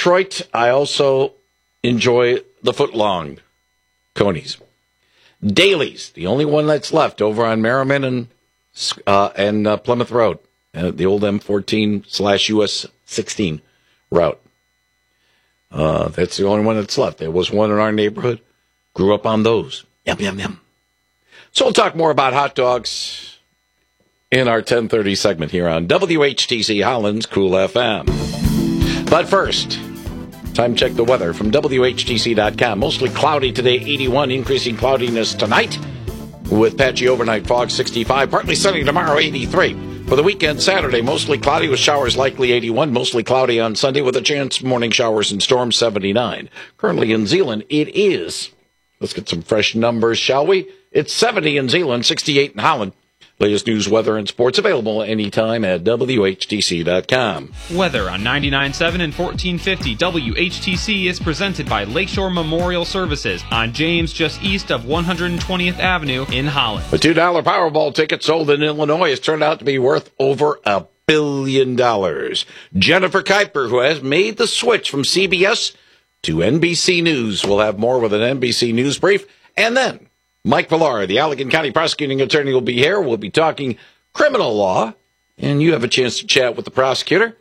Detroit, I also enjoy the footlong conies. Dailies, the only one that's left over on Merriman and Plymouth Road, the old M14/US 16 route. That's the only one that's left. There was one in our neighborhood. Grew up on those. Yum, yum, yum. So we'll talk more about hot dogs in our 10:30 segment here on WHTC Holland's Cool FM. But first, time check the weather from WHTC.com. Mostly cloudy today, 81, increasing cloudiness tonight with patchy overnight fog, 65, partly sunny tomorrow, 83. For the weekend, Saturday, mostly cloudy with showers likely, 81, mostly cloudy on Sunday with a chance morning showers and storms, 79. Currently in Zeeland, it is, let's get some fresh numbers, shall we? It's 70 in Zeeland, 68 in Holland. Latest news, weather, and sports available anytime at WHTC.com. Weather on 99.7 and 1450 WHTC is presented by Lakeshore Memorial Services on James, just east of 120th Avenue in Holland. A $2 Powerball ticket sold in Illinois has turned out to be worth over $1 billion. Jennifer Kuiper, who has made the switch from CBS to NBC News. We'll have more with an NBC News brief. And then Mike Villar, the Allegan County prosecuting attorney, will be here. We'll be talking criminal law, and you have a chance to chat with the prosecutor.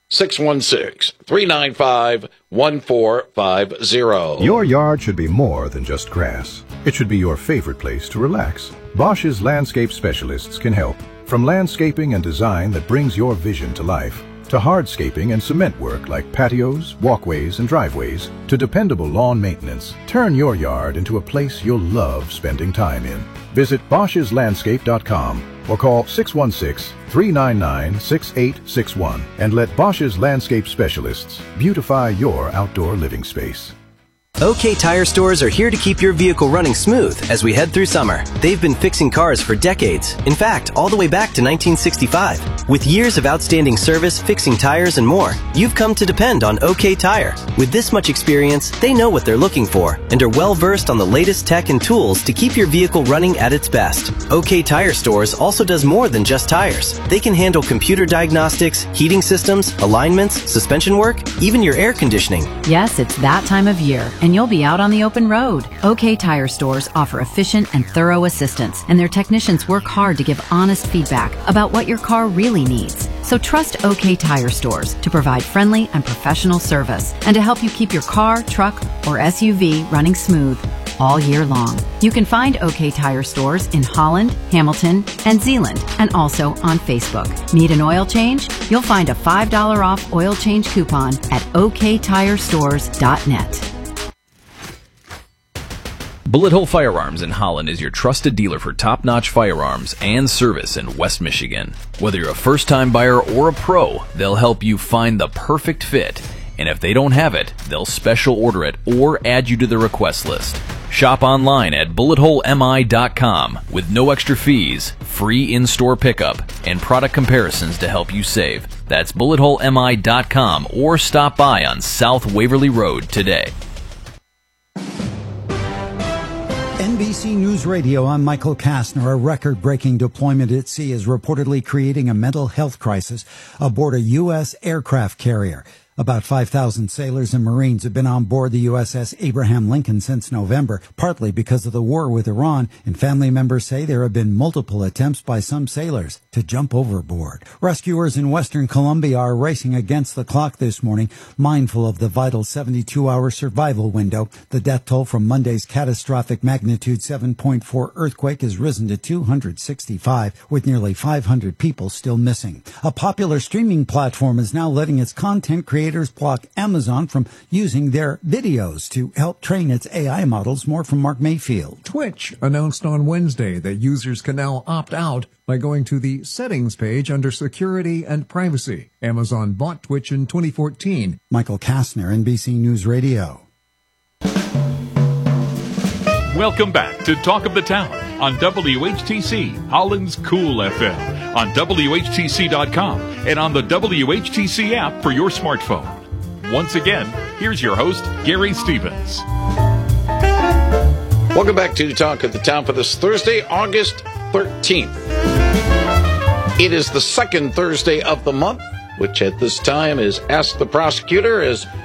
616-395-1450. Your yard should be more than just grass. It should be your favorite place to relax. Bosch's landscape specialists can help. From landscaping and design that brings your vision to life, to hardscaping and cement work like patios, walkways, and driveways, to dependable lawn maintenance. Turn your yard into a place you'll love spending time in. Visit Bosch'sLandscape.com or call 616-399-6861 and let Bosch's Landscape Specialists beautify your outdoor living space. OK Tire stores are here to keep your vehicle running smooth as we head through summer. They've been fixing cars for decades. In fact, all the way back to 1965. With years of outstanding service, fixing tires, and more, you've come to depend on OK Tire. With this much experience, they know what they're looking for and are well versed on the latest tech and tools to keep your vehicle running at its best. OK Tire stores also does more than just tires. They can handle computer diagnostics, heating systems, alignments, suspension work, even your air conditioning. Yes, it's that time of year, and you'll be out on the open road. OK Tire stores offer efficient and thorough assistance, and their technicians work hard to give honest feedback about what your car really needs. So trust OK Tire stores to provide friendly and professional service and to help you keep your car, truck, or SUV running smooth all year long. You can find OK Tire stores in Holland, Hamilton, and Zeeland, and also on Facebook. Need an oil change? You'll find a $5 off oil change coupon at oktirestores.net. Bullet Hole Firearms in Holland is your trusted dealer for top-notch firearms and service in West Michigan. Whether you're a first-time buyer or a pro, they'll help you find the perfect fit. And if they don't have it, they'll special order it or add you to the request list. Shop online at bulletholemi.com with no extra fees, free in-store pickup, and product comparisons to help you save. That's bulletholemi.com or stop by on South Waverly Road today. NBC News Radio, I'm Michael Kastner. A record-breaking deployment at sea is reportedly creating a mental health crisis aboard a U.S. aircraft carrier. About 5,000 sailors and Marines have been on board the USS Abraham Lincoln since November, partly because of the war with Iran, and family members say there have been multiple attempts by some sailors to jump overboard. Rescuers in Western Colombia are racing against the clock this morning, mindful of the vital 72-hour survival window. The death toll from Monday's catastrophic magnitude 7.4 earthquake has risen to 265, with nearly 500 people still missing. A popular streaming platform is now letting its content creators block Amazon from using their videos to help train its AI models. More from Mark Mayfield. Twitch announced on Wednesday that users can now opt out by going to the settings page under security and privacy. Amazon bought Twitch in 2014. Michael Kastner, NBC News Radio. Welcome back to Talk of the Town on WHTC, Holland's Cool FM, on WHTC.com, and on the WHTC app for your smartphone. Once again, here's your host, Gary Stevens. Welcome back to Talk of the Town for this Thursday, August 13th. It is the second Thursday of the month, which at this time is Ask the Prosecutor, as